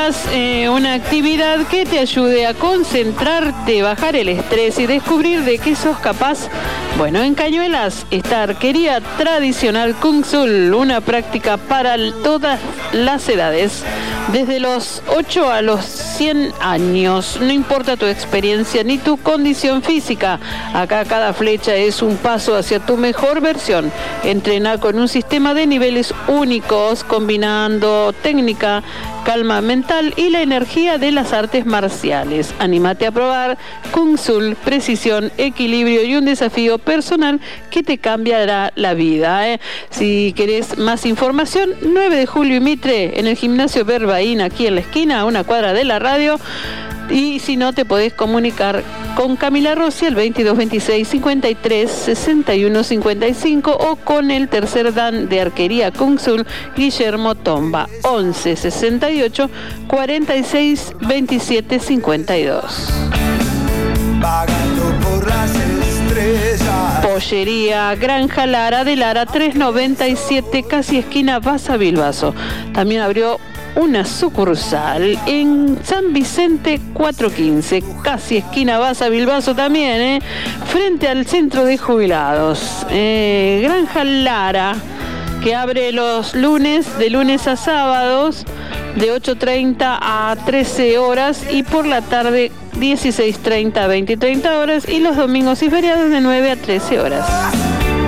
buscas una actividad que te ayude a concentrarte, bajar el estrés y descubrir de qué sos capaz, bueno, en Cañuelas está Arquería Tradicional Kung Sul, una práctica para todas las edades, desde los 8 a los 100 años. No importa tu experiencia ni tu condición física, acá cada flecha es un paso hacia tu mejor versión. Entrena con un sistema de niveles únicos, combinando técnica, calma mental y la energía de las artes marciales. Anímate a probar Kung Sul, precisión, equilibrio y un desafío personal que te cambiará la vida. Si querés más información, 9 de julio y Mitre, en el gimnasio Verbaín, aquí en la esquina, a una cuadra de la radio. Y si no, te podés comunicar con Camila Rossi al 2226 53 61 55 o con el tercer dan de Arquería Kung Sul, Guillermo Tomba, 11 68 46 27 52. Pollería Granja Lara de Lara 397, casi esquina Baza Bilbaso. También abrió una sucursal en San Vicente 415, casi esquina Baza Bilbaso también, frente al centro de jubilados. Granja Lara, que abre los lunes, de lunes a sábados, de 8:30 a 13 horas y por la tarde 16:30 a 20:30 horas y los domingos y feriados de 9 a 13 horas.